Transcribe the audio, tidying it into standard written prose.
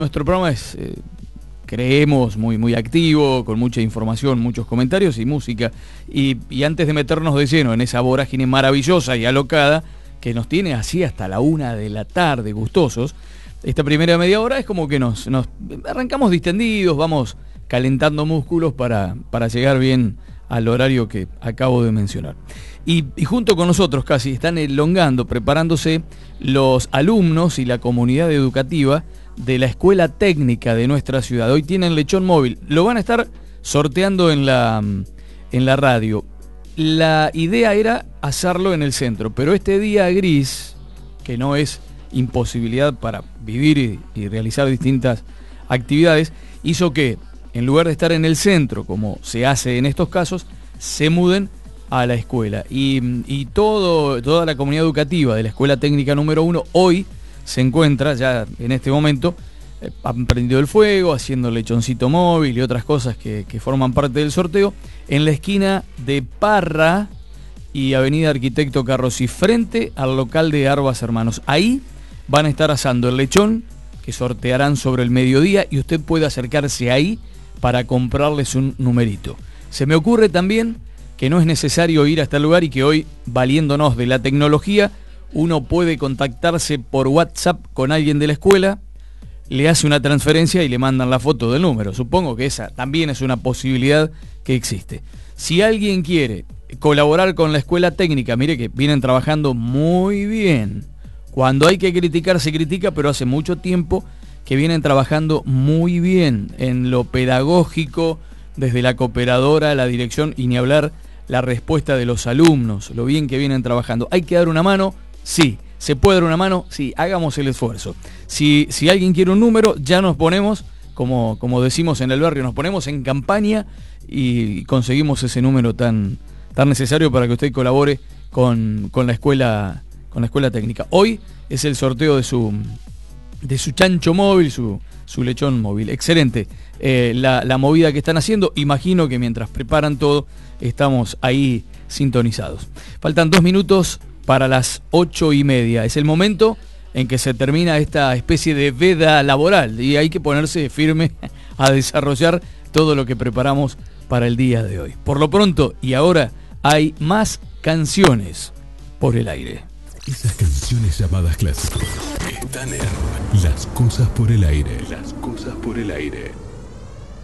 Nuestro programa es, creemos, muy activo, con mucha información, muchos comentarios y música. Y antes de meternos de lleno en esa vorágine maravillosa y alocada, que nos tiene así hasta la 1 de la tarde, gustosos, esta primera media hora es como que nos arrancamos distendidos, vamos calentando músculos para llegar bien al horario que acabo de mencionar. Y junto con nosotros casi están elongando, preparándose los alumnos y la comunidad educativa de la escuela técnica de nuestra ciudad. Hoy tienen lechón móvil, lo van a estar sorteando en la radio. La idea era hacerlo en el centro, pero este día gris, que no es imposibilidad para vivir y realizar distintas actividades, hizo que en lugar de estar en el centro, como se hace en estos casos, se muden a la escuela. Y toda la comunidad educativa de la escuela técnica número 1 hoy se encuentra ya en este momento, han prendido el fuego, haciendo lechoncito móvil y otras cosas que forman parte del sorteo, en la esquina de Parra y Avenida Arquitecto Carrossi, frente al local de Arbas Hermanos. Ahí van a estar asando el lechón, que sortearán sobre el mediodía, y usted puede acercarse ahí para comprarles un numerito. Se me ocurre también que no es necesario ir hasta el lugar y que hoy, valiéndonos de la tecnología, uno puede contactarse por WhatsApp con alguien de la escuela, le hace una transferencia y le mandan la foto del número. Supongo que esa también es una posibilidad que existe. Si alguien quiere colaborar con la escuela técnica, mire que vienen trabajando muy bien. Cuando hay que criticar, se critica, pero hace mucho tiempo que vienen trabajando muy bien en lo pedagógico, desde la cooperadora, la dirección, y ni hablar la respuesta de los alumnos, lo bien que vienen trabajando. ¿Hay que dar una mano? Sí. ¿Se puede dar una mano? Sí, hagamos el esfuerzo. Si alguien quiere un número, ya nos ponemos, como decimos en el barrio, nos ponemos en campaña y conseguimos ese número tan necesario para que usted colabore con la escuela técnica. Hoy es el sorteo de su chancho móvil, su lechón móvil. Excelente la movida que están haciendo. Imagino que mientras preparan todo, estamos ahí sintonizados. Faltan 2 minutos para las 8:30. Es el momento en que se termina esta especie de veda laboral y hay que ponerse firme a desarrollar todo lo que preparamos para el día de hoy. Por lo pronto, y ahora, hay más canciones por el aire. Esas canciones llamadas clásicos están en Las Cosas por el Aire. Las Cosas por el Aire.